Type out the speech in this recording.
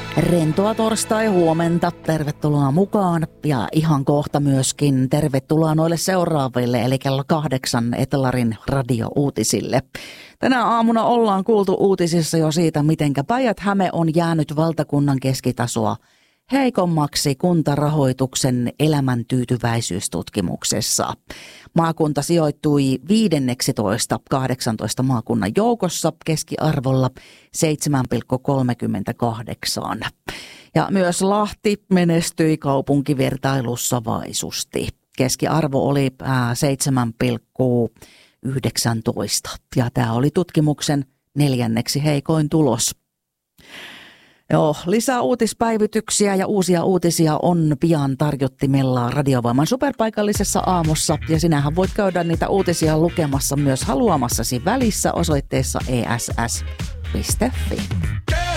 Rentoa torstai-huomenta, tervetuloa mukaan ja ihan kohta myöskin tervetuloa noille seuraaville, eli kello 8 Etelarin radio-uutisille. Tänä aamuna ollaan kuultu uutisissa jo siitä, mitenkä Päijät-Häme on jäänyt valtakunnan keskitasoa heikommaksi kuntarahoituksen elämäntyytyväisyystutkimuksessa. Maakunta sijoittui 15 maakunnan joukossa keskiarvolla 7,38. Ja myös Lahti menestyi kaupunkivertailussa vaisusti. Keskiarvo oli 7,19 ja tämä oli tutkimuksen 4. heikoin tulos. Joo, lisää uutispäivityksiä ja uusia uutisia on pian tarjottimella Radiovoiman superpaikallisessa aamussa. Ja sinähän voit käydä niitä uutisia lukemassa myös haluamassasi välissä osoitteessa ess.fi.